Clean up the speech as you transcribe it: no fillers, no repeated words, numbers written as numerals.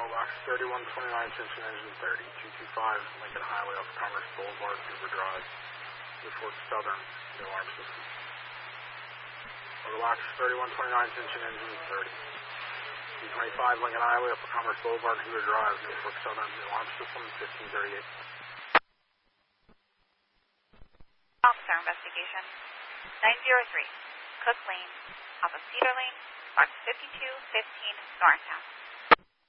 Relax 3129, attention engine 30, 225 Lincoln Highway off Commerce Boulevard, Hoover Drive, Newport Southern, the alarm system. Relax 3129, attention engine 30, 225 Lincoln Highway off Commerce Boulevard, Hoover Drive, Newport Southern, the alarm system, 1538. Officer investigation. 903, Cook Lane, off of Cedar Lane, box 5215 Norristown.